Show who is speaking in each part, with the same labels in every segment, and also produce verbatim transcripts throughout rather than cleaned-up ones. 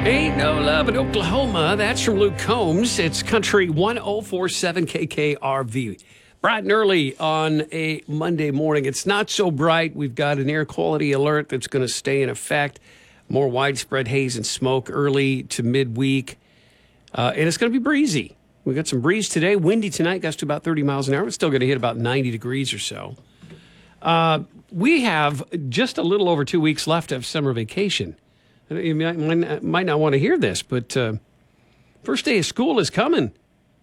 Speaker 1: Ain't No Love in Oklahoma. That's from Luke Combs. It's Country one oh four point seven K K R V. Bright and early on a Monday morning. It's not so bright. We've got an air quality alert that's going to stay in effect. More widespread haze and smoke early to midweek. Uh, and it's going to be breezy. We got some breeze today. Windy tonight. Gets to about thirty miles an hour. It's still going to hit about ninety degrees or so. Uh, we have just a little over two weeks left of summer vacation. You might, might not want to hear this, but uh, first day of school is coming.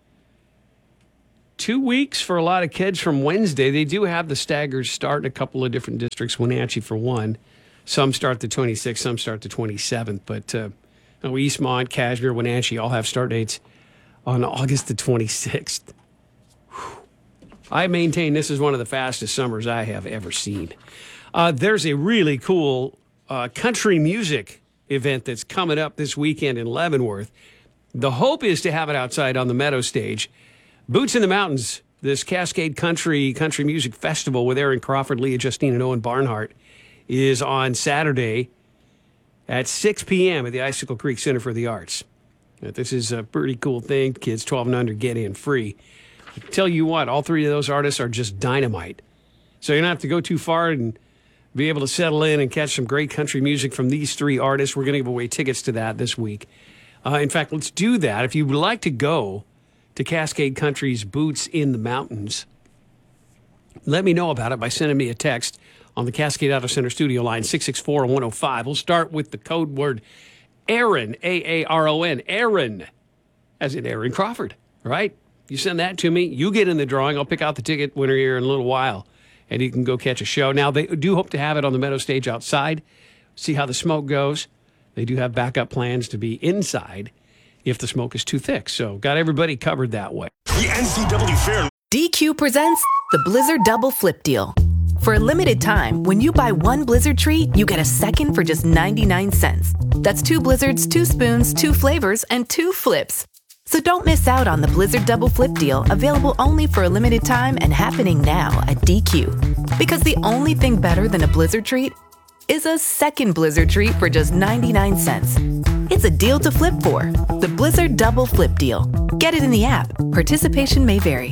Speaker 1: Two weeks for a lot of kids from Wednesday. They do have the staggered start in a couple of different districts. Wenatchee for one. Some start the twenty-sixth, some start the twenty-seventh. But uh, Eastmont, Cashmere, Wenatchee all have start dates on August the twenty-sixth. Whew. I maintain this is one of the fastest summers I have ever seen. Uh, there's a really cool uh, country music event that's coming up this weekend in Leavenworth. The hope is to have it outside on the Meadow Stage. Boots in the Mountains, this Cascade Country Country Music Festival with Aaron Crawford, Leah Justine, and Owen Barnhart is on Saturday at six p.m. at the Icicle Creek Center for the Arts. Now, this is a pretty cool thing. Kids twelve and under get in free. I tell you what, all three of those artists are just dynamite. So you don't have to go too far and be able to settle in and catch some great country music from these three artists. We're going to give away tickets to that this week. Uh, in fact, let's do that. If you would like to go to Cascade Country's Boots in the Mountains, let me know about it by sending me a text on the Cascade Auto Center studio line, six six four, one oh five. We'll start with the code word Aaron, A A R O N, Aaron, as in Aaron Crawford, right? You send that to me, you get in the drawing. I'll pick out the ticket winner here in a little while, and you can go catch a show. Now, they do hope to have it on the Meadow Stage outside, see how the smoke goes. They do have backup plans to be inside if the smoke is too thick. So got everybody covered that way.
Speaker 2: The N C double A Fair.
Speaker 3: D Q presents the Blizzard Double Flip Deal. For a limited time, when you buy one Blizzard treat, you get a second for just ninety-nine cents. That's two Blizzards, two spoons, two flavors, and two flips. So don't miss out on the Blizzard Double Flip Deal, available only for a limited time and happening now at D Q. Because the only thing better than a Blizzard treat is a second Blizzard treat for just ninety-nine cents. It's a deal to flip for. The Blizzard Double Flip Deal. Get it in the app. Participation may vary.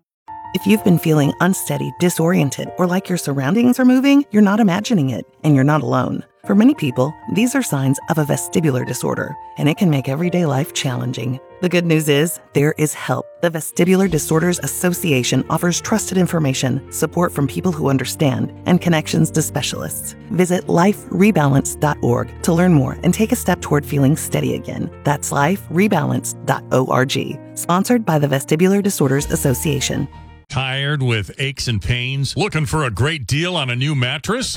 Speaker 4: If you've been feeling unsteady, disoriented, or like your surroundings are moving, you're not imagining it, and you're not alone. For many people, these are signs of a vestibular disorder, and it can make everyday life challenging. The good news is, there is help. The Vestibular Disorders Association offers trusted information, support from people who understand, and connections to specialists. Visit life rebalance dot org to learn more and take a step toward feeling steady again. That's life rebalance dot org. Sponsored by the Vestibular Disorders Association.
Speaker 5: Tired with aches and pains? Looking for a great deal on a new mattress?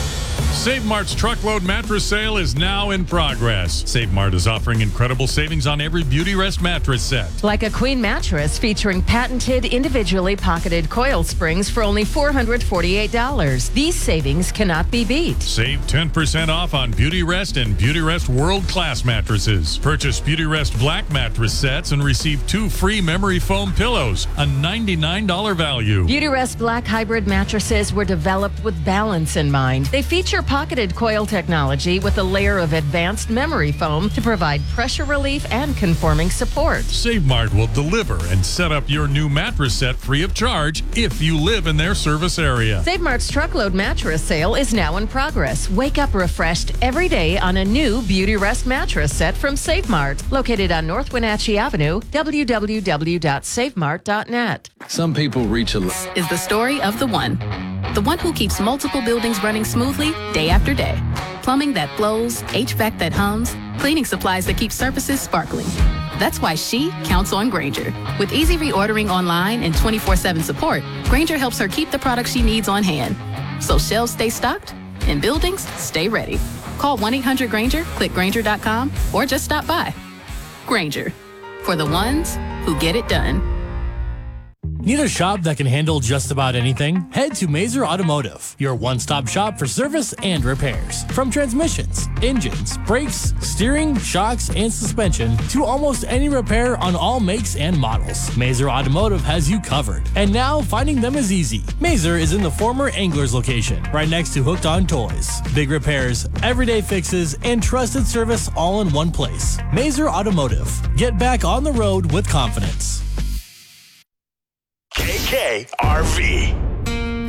Speaker 5: Save Mart's truckload mattress sale is now in progress. Save Mart is offering incredible savings on every Beautyrest mattress set.
Speaker 6: Like a queen mattress featuring patented individually pocketed coil springs for only four hundred forty-eight dollars. These savings cannot be beat.
Speaker 5: Save ten percent off on Beautyrest and Beautyrest World Class mattresses. Purchase Beautyrest Black mattress sets and receive two free memory foam pillows, a ninety-nine dollars value.
Speaker 6: Beautyrest Black hybrid mattresses were developed with balance in mind. They feature pocketed coil technology with a layer of advanced memory foam to provide pressure relief and conforming support.
Speaker 5: Save Mart will deliver and set up your new mattress set free of charge if you live in their service area.
Speaker 6: Save Mart's truckload mattress sale is now in progress. Wake up refreshed every day on a new Beautyrest mattress set from Save Mart, located on North Wenatchee Avenue, w w w dot save mart dot net.
Speaker 7: Some people reach a...
Speaker 3: Is the story of the one. The one who keeps multiple buildings running smoothly day after day. Plumbing that flows, H V A C that hums, cleaning supplies that keep surfaces sparkling. That's why she counts on Grainger. With easy reordering online and twenty-four seven support, Grainger helps her keep the products she needs on hand. So shelves stay stocked and buildings stay ready. Call one eight hundred Grainger, click Grainger dot com, or just stop by. Grainger, for the ones who get it done.
Speaker 2: Need a shop that can handle just about anything? Head to Mazer Automotive, your one-stop shop for service and repairs. From transmissions, engines, brakes, steering, shocks, and suspension to almost any repair on all makes and models, Mazer Automotive has you covered. And now finding them is easy. Mazer is in the former Anglers location, right next to Hooked on Toys. Big repairs, everyday fixes, and trusted service all in one place. Mazer Automotive. Get back on the road with confidence.
Speaker 7: K K R V.